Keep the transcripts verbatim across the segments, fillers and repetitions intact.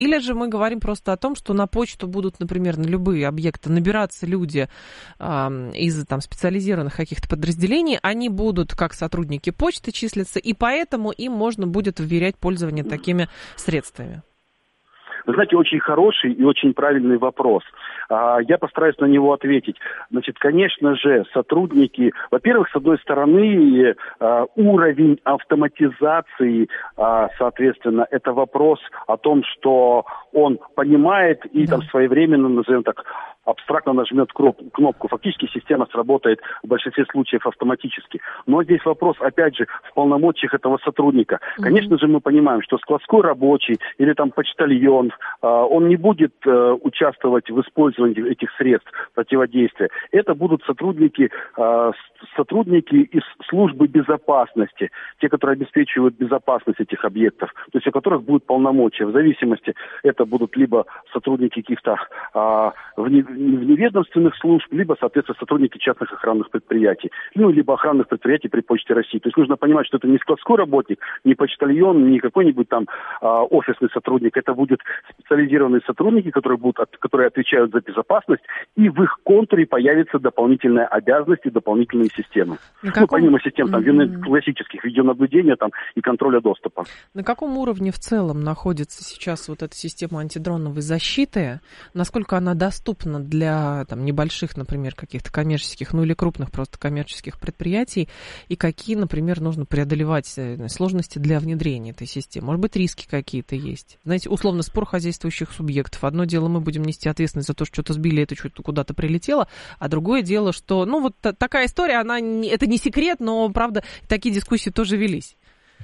Или же мы говорим просто о том, что на почту будут, например, на любые объекты набираться люди э, из там, специализированных каких-то подразделений, они будут как сотрудники почты числиться, и поэтому им можно будет вверять пользование такими средствами? Вы знаете, очень хороший и очень правильный вопрос. Я постараюсь на него ответить. Значит, конечно же, сотрудники, во-первых, с одной стороны, уровень автоматизации, соответственно, это вопрос о том, что он понимает и да. там своевременно, назовем так, абстрактно нажмет кнопку. Фактически система сработает в большинстве случаев автоматически. Но здесь вопрос, опять же, в полномочиях этого сотрудника. Mm-hmm. Конечно же, мы понимаем, что складской рабочий или там почтальон, э, он не будет э, участвовать в использовании этих средств противодействия. Это будут сотрудники, э, сотрудники из службы безопасности, те, которые обеспечивают безопасность этих объектов, то есть у которых будут полномочия. В зависимости, это будут либо сотрудники каких-то э, вне вневедомственных служб, либо, соответственно, сотрудники частных охранных предприятий, ну, либо охранных предприятий при Почте России. То есть нужно понимать, что это не складской работник, не почтальон, не какой-нибудь там а, офисный сотрудник. Это будут специализированные сотрудники, которые, будут, от, которые отвечают за безопасность, и в их контуре появятся дополнительные обязанности, дополнительные системы. Каком... Ну, помимо систем там, mm-hmm. классических видеонаблюдения там, и контроля доступа. На каком уровне в целом находится сейчас вот эта система антидроновой защиты? Насколько она доступна для там, небольших, например, каких-то коммерческих, ну или крупных просто коммерческих предприятий, и какие, например, нужно преодолевать сложности для внедрения этой системы? Может быть, риски какие-то есть? Знаете, условно, спор хозяйствующих субъектов. Одно дело, мы будем нести ответственность за то, что что-то сбили, это что-то куда-то прилетело, а другое дело, что, ну, вот такая история, она, это не секрет, но, правда, такие дискуссии тоже велись.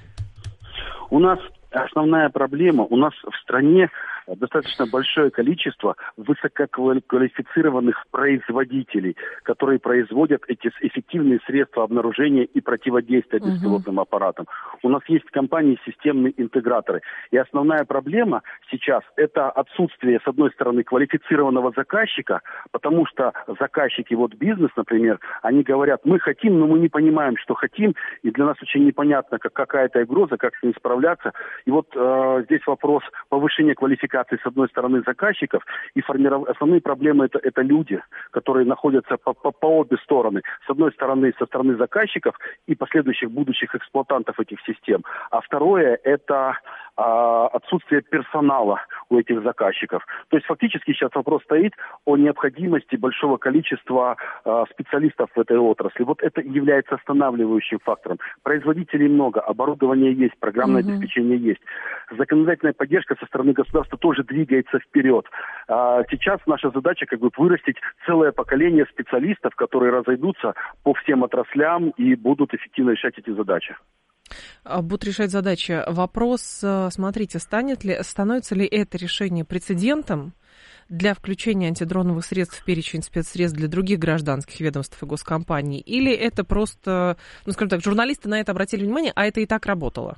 У нас основная проблема, у нас в стране достаточно большое количество высококвалифицированных производителей, которые производят эти эффективные средства обнаружения и противодействия uh-huh. беспилотным аппаратам. У нас есть компании системные интеграторы. И основная проблема сейчас – это отсутствие, с одной стороны, квалифицированного заказчика, потому что заказчики, вот бизнес, например, они говорят, мы хотим, но мы не понимаем, что хотим, и для нас очень непонятно, как, какая это угроза, как с ней справляться. И вот э, здесь вопрос повышения квалификации с одной стороны заказчиков, и формиров... основные проблемы это, это люди, которые находятся по, по, по обе стороны. С одной стороны, со стороны заказчиков и последующих будущих эксплуатантов этих систем. А второе это а, отсутствие персонала у этих заказчиков. То есть фактически сейчас вопрос стоит о необходимости большого количества а, специалистов в этой отрасли. Вот это является останавливающим фактором. Производителей много, оборудование есть, программное mm-hmm. обеспечение есть. Законодательная поддержка со стороны государства тоже двигается вперед. А сейчас наша задача как бы вырастить целое поколение специалистов, которые разойдутся по всем отраслям и будут эффективно решать эти задачи. Будут решать задачи. Вопрос, смотрите, станет ли, становится ли это решение прецедентом для включения антидроновых средств в перечень спецсредств для других гражданских ведомств и госкомпаний? Или это просто, ну, скажем так, журналисты на это обратили внимание, а это и так работало?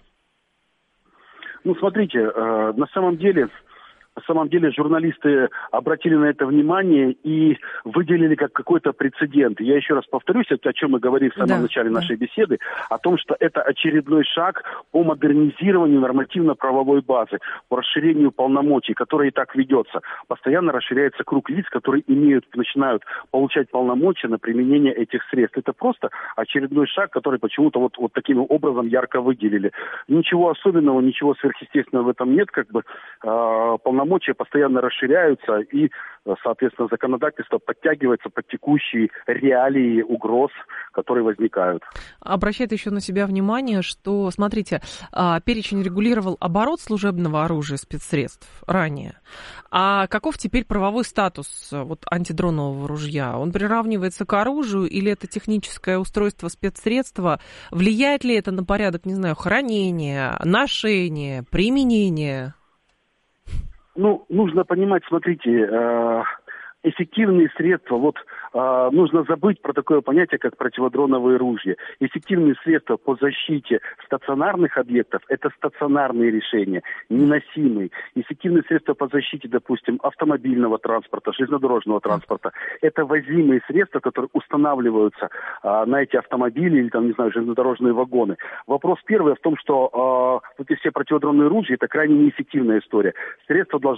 Ну, смотрите, э, на самом деле... На самом деле журналисты обратили на это внимание и выделили как какой-то прецедент. Я еще раз повторюсь, это о чем мы говорили в самом да, начале да. нашей беседы, о том, что это очередной шаг по модернизированию нормативно-правовой базы, по расширению полномочий, которое и так ведется. Постоянно расширяется круг лиц, которые имеют, начинают получать полномочия на применение этих средств. Это просто очередной шаг, который почему-то вот, вот таким образом ярко выделили. Ничего особенного, ничего сверхъестественного в этом нет, как бы э, полномочия постоянно расширяются, и, соответственно, законодательство подтягивается под текущие реалии угроз, которые возникают. Обращает еще на себя внимание, что, смотрите, перечень регулировал оборот служебного оружия спецсредств ранее. А каков теперь правовой статус вот, антидронового ружья? Он приравнивается к оружию или это техническое устройство спецсредства? Влияет ли это на порядок, не знаю, хранения, ношения, применения? Ну, нужно понимать, смотрите, э, эффективные средства, вот э, нужно забыть про такое понятие, как противодроновые ружья. Эффективные средства по защите стационарных объектов – это стационарные решения, неносимые. Эффективные средства по защите, допустим, автомобильного транспорта, железнодорожного транспорта – это возимые средства, которые устанавливаются э, на эти автомобили или, там, не знаю, железнодорожные вагоны. Вопрос первый в том, что э, вот эти все противодронные ружья – это крайне неэффективная история. Средства должны